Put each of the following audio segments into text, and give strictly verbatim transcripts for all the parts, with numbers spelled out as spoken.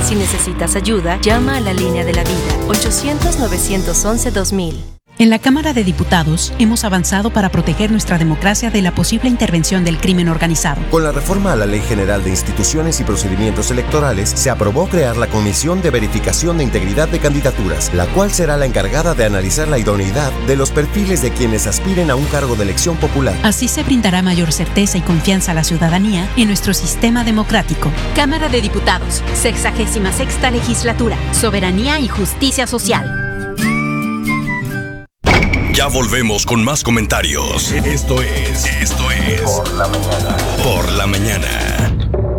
Si necesitas ayuda, llama a la línea de la vida, ochocientos, novecientos once, dos mil. En la Cámara de Diputados hemos avanzado para proteger nuestra democracia de la posible intervención del crimen organizado. Con la reforma a la Ley General de Instituciones y Procedimientos Electorales, se aprobó crear la Comisión de Verificación de Integridad de Candidaturas, la cual será la encargada de analizar la idoneidad de los perfiles de quienes aspiren a un cargo de elección popular. Así se brindará mayor certeza y confianza a la ciudadanía en nuestro sistema democrático. Cámara de Diputados, sexagésima sexta legislatura, soberanía y justicia social. Ya volvemos con más comentarios. Esto es, esto es Por la Mañana. Por la Mañana.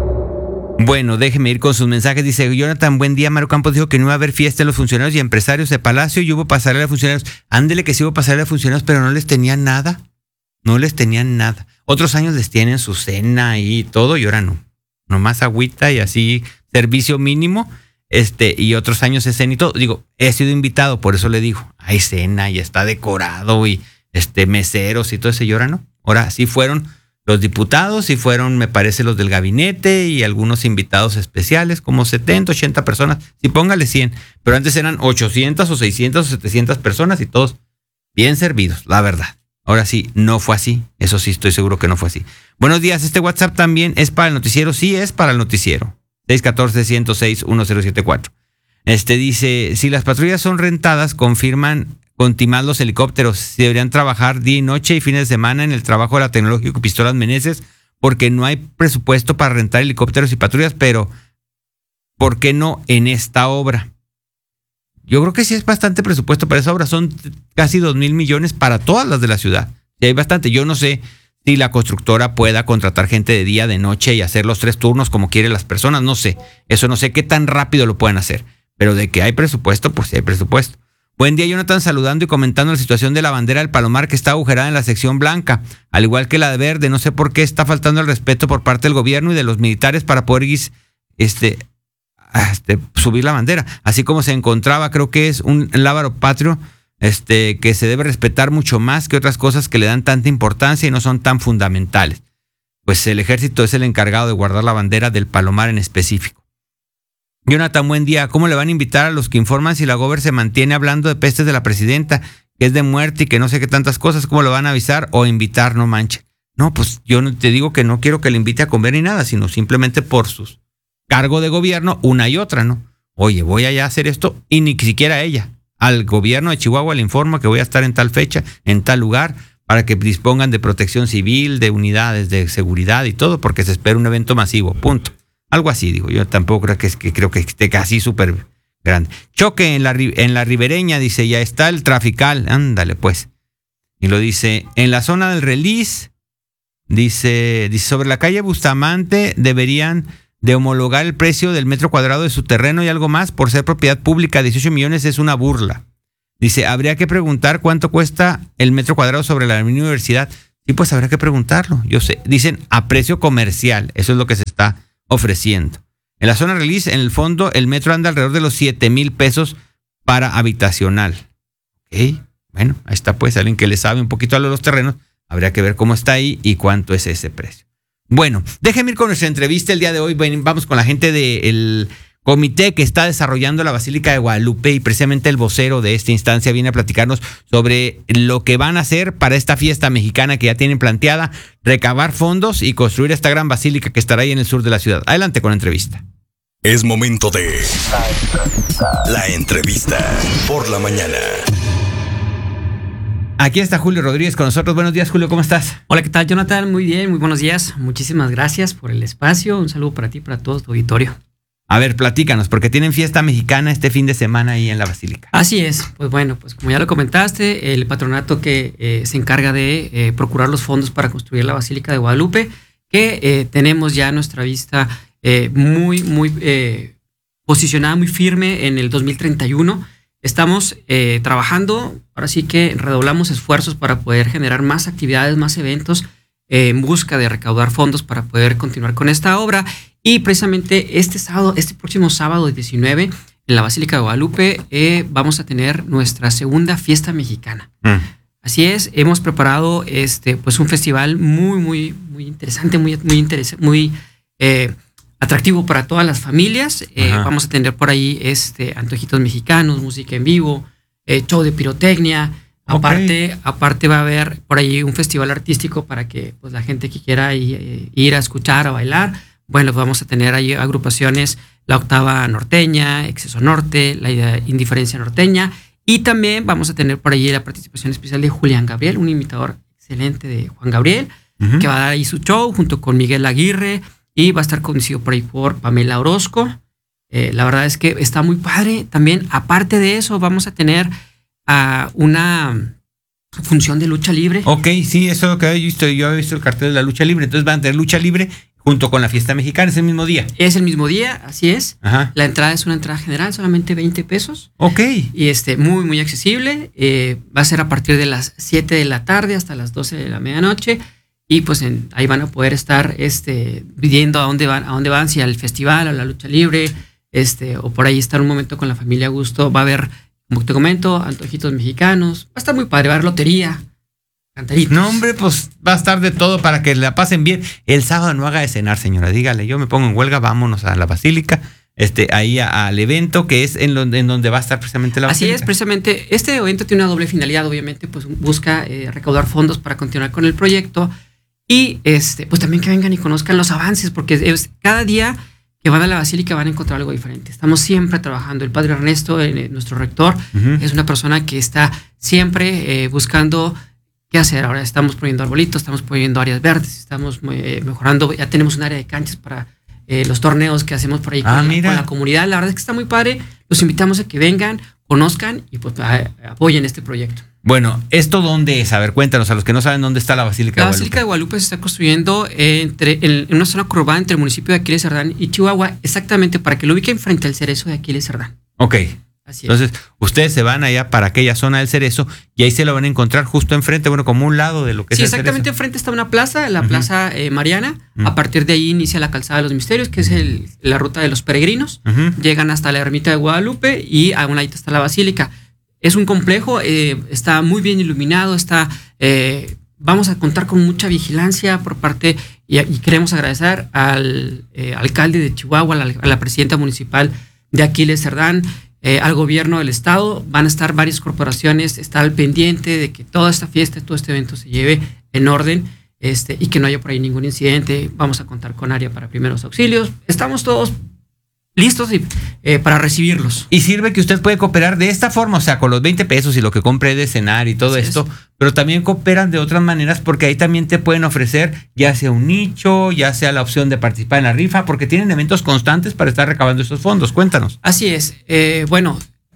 Bueno, déjeme ir con sus mensajes. Dice Jonathan, buen día. Mario Campos dijo que no iba a haber fiesta de los funcionarios y empresarios de Palacio y hubo pasarela de funcionarios. Ándele que sí hubo pasarela de funcionarios, pero no les tenían nada. No les tenían nada. Otros años les tienen su cena y todo y ahora no. Nomás agüita y así servicio mínimo. Este, y otros años es cena y todo. Digo, he sido invitado, por eso le digo, hay cena y está decorado y este meseros y todo ese, y ahora no. Ahora sí fueron los diputados y fueron, me parece, los del gabinete y algunos invitados especiales, como setenta, ochenta personas. Sí, póngale cien. Pero antes eran ochocientas o seiscientas o setecientas personas y todos bien servidos, la verdad. Ahora sí, no fue así. Eso sí, estoy seguro que no fue así. Buenos días, este WhatsApp también es para el noticiero. Sí, es para el noticiero. seis uno cuatro, uno cero seis, uno cero siete cuatro. Este dice, si las patrullas son rentadas, confirman con Timás los helicópteros. Si deberían trabajar día y noche y fines de semana en el trabajo de la Tecnológico Pistolas Meneses, porque no hay presupuesto para rentar helicópteros y patrullas, pero ¿por qué no en esta obra? Yo creo que sí es bastante presupuesto para esa obra. Son casi dos mil millones para todas las de la ciudad. Sí, hay bastante. Yo no sé si la constructora pueda contratar gente de día, de noche y hacer los tres turnos como quieren las personas, no sé. Eso no sé qué tan rápido lo pueden hacer. Pero de que hay presupuesto, pues sí hay presupuesto. Buen día, Jonathan, saludando y comentando la situación de la bandera del Palomar que está agujerada en la sección blanca, al igual que la de verde. No sé por qué está faltando el respeto por parte del gobierno y de los militares para poder este, este, subir la bandera. Así como se encontraba, creo que es un lábaro patrio, Este, que se debe respetar mucho más que otras cosas que le dan tanta importancia y no son tan fundamentales. Pues el ejército es el encargado de guardar la bandera del Palomar en específico. Jonathan, buen día. ¿Cómo le van a invitar a los que informan si la gober se mantiene hablando de pestes de la presidenta, que es de muerte y que no sé qué tantas cosas? ¿Cómo lo van a avisar o invitar? No manche. No, pues yo no te digo que no quiero que le invite a comer ni nada, sino simplemente por su cargo de gobierno, una y otra, ¿no? Oye, voy allá a hacer esto y ni siquiera ella. Al gobierno de Chihuahua le informa que voy a estar en tal fecha, en tal lugar, para que dispongan de protección civil, de unidades de seguridad y todo, porque se espera un evento masivo, punto. Algo así, digo, yo tampoco creo que, que creo que esté casi súper grande. Choque en la, en la ribereña, dice, ya está el trafical, ándale pues. Y lo dice, en la zona del Release, dice, dice sobre la calle Bustamante deberían de homologar el precio del metro cuadrado de su terreno y algo más por ser propiedad pública. dieciocho millones es una burla. Dice, habría que preguntar cuánto cuesta el metro cuadrado sobre la universidad. Sí, pues habrá que preguntarlo. Yo sé, dicen a precio comercial. Eso es lo que se está ofreciendo. En la zona Release, en el fondo, el metro anda alrededor de los siete mil pesos para habitacional. Ok, bueno, ahí está pues alguien que le sabe un poquito a los terrenos. Habría que ver cómo está ahí y cuánto es ese precio. Bueno, déjenme ir con nuestra entrevista el día de hoy. Vamos con la gente del comité que está desarrollando la Basílica de Guadalupe y precisamente el vocero de esta instancia viene a platicarnos sobre lo que van a hacer para esta fiesta mexicana que ya tienen planteada, recabar fondos y construir esta gran basílica que estará ahí en el sur de la ciudad. Adelante con la entrevista. Es momento de la entrevista por la mañana. Aquí está Julio Rodríguez con nosotros. Buenos días, Julio, ¿cómo estás? Hola, ¿qué tal, Jonathan? Muy bien, muy buenos días. Muchísimas gracias por el espacio. Un saludo para ti y para todo tu auditorio. A ver, platícanos, porque tienen fiesta mexicana este fin de semana ahí en la Basílica. Así es. Pues bueno, pues como ya lo comentaste, el patronato que eh, se encarga de eh, procurar los fondos para construir la Basílica de Guadalupe, que eh, tenemos ya nuestra vista eh, muy, muy eh, posicionada, muy firme en el dos mil treinta y uno. Estamos eh, trabajando, ahora sí que redoblamos esfuerzos para poder generar más actividades, más eventos eh, en busca de recaudar fondos para poder continuar con esta obra. Y precisamente este sábado, este próximo sábado diecinueve, en la Basílica de Guadalupe, eh, vamos a tener nuestra segunda fiesta mexicana. Mm. Así es, hemos preparado este, pues un festival muy, muy, muy interesante, muy, muy interesante, muy eh, atractivo para todas las familias. Eh, vamos a tener por ahí este, antojitos mexicanos, música en vivo, eh, show de pirotecnia. Okay. Aparte, aparte va a haber por ahí un festival artístico para que pues, la gente que quiera ir, ir a escuchar, a bailar. Bueno, vamos a tener ahí agrupaciones, la Octava Norteña, Exceso Norte, la Indiferencia Norteña. Y también vamos a tener por ahí la participación especial de Julián Gabriel, un imitador excelente de Juan Gabriel, uh-huh. que va a dar ahí su show junto con Miguel Aguirre y va a estar conducido por ahí por Pamela Orozco. Eh, la verdad es que está muy padre. También, aparte de eso, vamos a tener uh, una función de lucha libre. Ok, sí, eso es lo que he visto. Yo he visto el cartel de la lucha libre. Entonces van a tener lucha libre junto con la fiesta mexicana. ¿Es el mismo día? Es el mismo día, así es. Ajá. La entrada es una entrada general, solamente veinte pesos. Ok. Y este, muy, muy accesible. Eh, va a ser a partir de las siete de la tarde hasta las doce de la medianoche. Y pues en, ahí van a poder estar este, viendo a dónde van, a dónde van, si al festival, a la lucha libre, este, o por ahí estar un momento con la familia a gusto. Va a haber, como te comento, antojitos mexicanos. Va a estar muy padre, va a haber lotería. Cantaritos. No, hombre, pues va a estar de todo para que la pasen bien. El sábado no haga de cenar, señora. Dígale, yo me pongo en huelga, vámonos a la Basílica, este, ahí al evento que es en, lo, en donde va a estar precisamente la Basílica. Así es, precisamente. Este evento tiene una doble finalidad, obviamente, pues busca eh, recaudar fondos para continuar con el proyecto y este, pues también que vengan y conozcan los avances, porque es, cada día que van a la Basílica van a encontrar algo diferente. Estamos siempre trabajando. El padre Ernesto, eh, nuestro rector, uh-huh. es una persona que está siempre eh, buscando qué hacer. Ahora estamos poniendo arbolitos, estamos poniendo áreas verdes, estamos eh, mejorando, ya tenemos un área de canchas para eh, los torneos que hacemos por ahí ah, con, la, con la comunidad. La verdad es que está muy padre. Los invitamos a que vengan, conozcan y pues a, a, apoyen este proyecto. Bueno, ¿esto dónde es? A ver, cuéntanos a los que no saben dónde está la Basílica de la Guadalupe. La Basílica de Guadalupe se está construyendo entre, en, en una zona conurbada entre el municipio de Aquiles Cerdán y Chihuahua, exactamente para que lo ubiquen frente al Cerezo de Aquiles Cerdán. Ok. Así es. Entonces, ustedes se van allá para aquella zona del Cerezo y ahí se lo van a encontrar justo enfrente, bueno, como un lado de lo que sí, es el exactamente Cerezo. Enfrente está una plaza, la uh-huh. Plaza eh, Mariana. Uh-huh. A partir de ahí inicia la Calzada de los Misterios, que es el, la ruta de los peregrinos. Uh-huh. Llegan hasta la Ermita de Guadalupe y a un ladito está la Basílica. Es un complejo, eh, está muy bien iluminado, está, eh, vamos a contar con mucha vigilancia por parte, y, y queremos agradecer al eh, alcalde de Chihuahua, a la, a la presidenta municipal de Aquiles Cerdán, eh, al gobierno del estado. Van a estar varias corporaciones, está al pendiente de que toda esta fiesta, todo este evento se lleve en orden este, y que no haya por ahí ningún incidente. Vamos a contar con área para primeros auxilios. Estamos todos listos y, eh, para recibirlos. Y sirve que usted puede cooperar de esta forma, o sea, con los veinte pesos y lo que compre de cenar y todo Así esto, es. Pero también cooperan de otras maneras porque ahí también te pueden ofrecer ya sea un nicho, ya sea la opción de participar en la rifa, porque tienen eventos constantes para estar recabando estos fondos. Cuéntanos. Así es. Eh, bueno,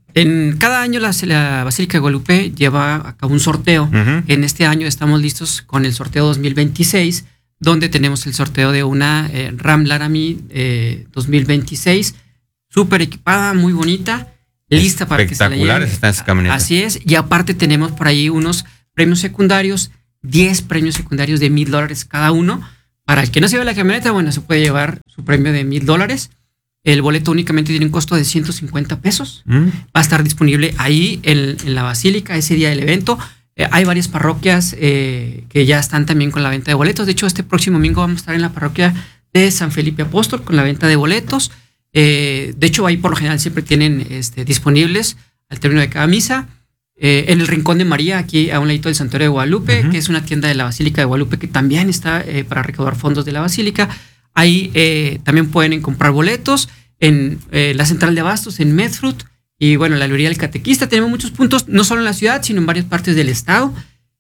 en cada año la, la Basílica de Guadalupe lleva a cabo un sorteo. Uh-huh. En este año estamos listos con el sorteo dos mil veintiséis, donde tenemos el sorteo de una eh, Ram Laramie eh, dos mil veintiséis, súper equipada, muy bonita, lista para que se la lleven. Espectaculares están esas camionetas. Así es, y aparte tenemos por ahí unos premios secundarios, diez premios secundarios de mil dólares cada uno. Para el que no se lleve la camioneta, bueno, se puede llevar su premio de mil dólares. El boleto únicamente tiene un costo de ciento cincuenta pesos. Mm. Va a estar disponible ahí en, en la Basílica ese día del evento. Eh, hay varias parroquias eh, que ya están también con la venta de boletos. De hecho, este próximo domingo vamos a estar en la parroquia de San Felipe Apóstol con la venta de boletos. Eh, de hecho, ahí por lo general siempre tienen este, disponibles al término de cada misa. Eh, en el Rincón de María, aquí a un ladito del Santuario de Guadalupe, uh-huh. que es una tienda de la Basílica de Guadalupe que también está eh, para recaudar fondos de la Basílica. Ahí eh, también pueden comprar boletos. En eh, la central de abastos, en Medfruit. Y bueno, la librería del Catequista. Tenemos muchos puntos, no solo en la ciudad, sino en varias partes del estado.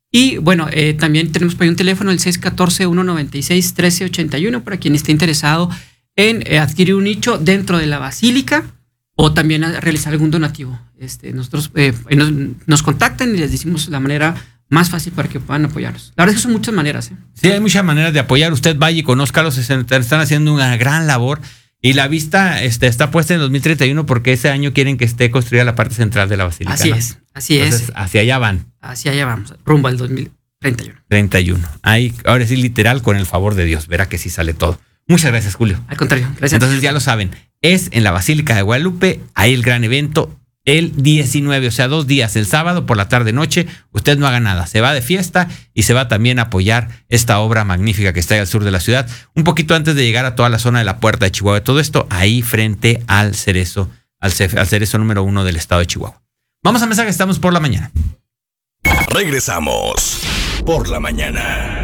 Y bueno, eh, también tenemos por ahí un teléfono, el seis uno cuatro, uno nueve seis, uno tres ocho uno, para quien esté interesado en eh, adquirir un nicho dentro de la Basílica o también a realizar algún donativo. Este, nosotros eh, nos, nos contactan y les decimos la manera más fácil para que puedan apoyarnos. La verdad es que son muchas maneras. ¿eh? Sí, hay muchas maneras de apoyar. Usted vaya y conózcalos, están haciendo una gran labor. Y la vista este, está puesta en dos mil treinta y uno porque ese año quieren que esté construida la parte central de la Basílica. Así ¿no? es, así Entonces, es. Hacia allá van. Hacia allá vamos, rumbo al dos mil treinta y uno. treinta y uno. Ahí, ahora sí, literal, con el favor de Dios. Verá que sí sale todo. Muchas gracias, Julio. Al contrario, gracias. Entonces ya lo saben, es en la Basílica de Guadalupe, ahí el gran evento. el diecinueve, o sea, dos días, el sábado por la tarde noche, usted no haga nada, se va de fiesta y se va también a apoyar esta obra magnífica que está ahí al sur de la ciudad, un poquito antes de llegar a toda la zona de la Puerta de Chihuahua. Todo esto ahí frente al cerezo, al, al cerezo número uno del estado de Chihuahua. Vamos a mensaje, estamos por la mañana. Regresamos por la mañana.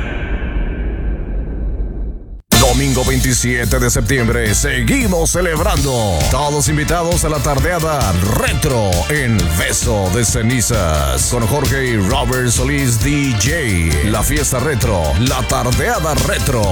Domingo veintisiete de septiembre, seguimos celebrando. Todos invitados a la tardeada retro en Beso de Cenizas. Con Jorge y Robert Solís D J. La fiesta retro, la tardeada retro.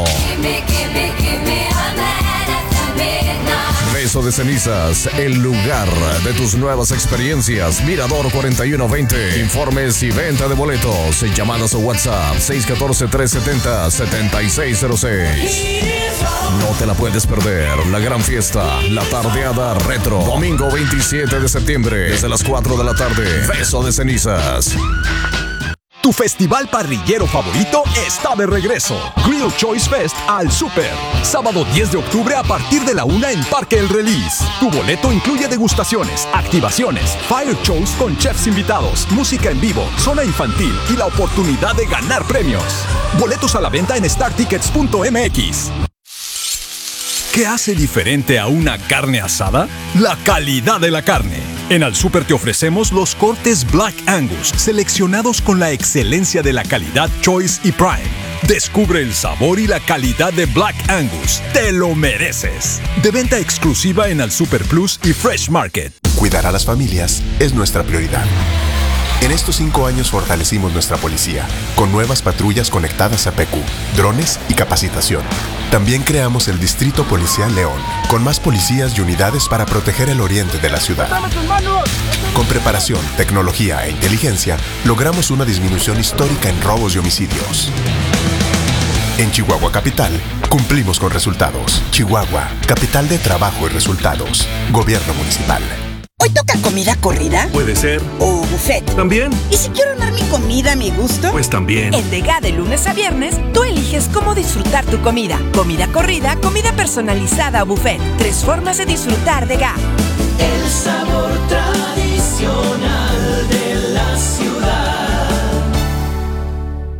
Beso de Cenizas, el lugar de tus nuevas experiencias. Mirador cuarenta y uno veinte. Informes y venta de boletos. Llamadas o WhatsApp seis uno cuatro, tres siete cero, siete seis cero seis. No te la puedes perder. La gran fiesta, la tardeada retro. Domingo veintisiete de septiembre, desde las cuatro de la tarde. Beso de Cenizas. Tu festival parrillero favorito está de regreso. Grill Choice Fest al Super. Sábado diez de octubre a partir de la una en Parque El Release. Tu boleto incluye degustaciones, activaciones, fire shows con chefs invitados, música en vivo, zona infantil y la oportunidad de ganar premios. Boletos a la venta en star tickets punto m x. ¿Qué hace diferente a una carne asada? La calidad de la carne. En Al Super te ofrecemos los cortes Black Angus, seleccionados con la excelencia de la calidad Choice y Prime. Descubre el sabor y la calidad de Black Angus. ¡Te lo mereces! De venta exclusiva en Al Super Plus y Fresh Market. Cuidar a las familias es nuestra prioridad. En estos cinco años fortalecimos nuestra policía, con nuevas patrullas conectadas a P Q, drones y capacitación. También creamos el Distrito Policial León, con más policías y unidades para proteger el oriente de la ciudad. Con preparación, tecnología e inteligencia, logramos una disminución histórica en robos y homicidios. En Chihuahua Capital, cumplimos con resultados. Chihuahua, capital de trabajo y resultados. Gobierno municipal. ¿Hoy toca comida corrida? Puede ser. ¿O buffet? También. ¿Y si quiero armar mi comida a mi gusto? Pues también. En Dega de lunes a viernes, tú eliges cómo disfrutar tu comida. Comida corrida, comida personalizada o buffet. Tres formas de disfrutar Dega. El sabor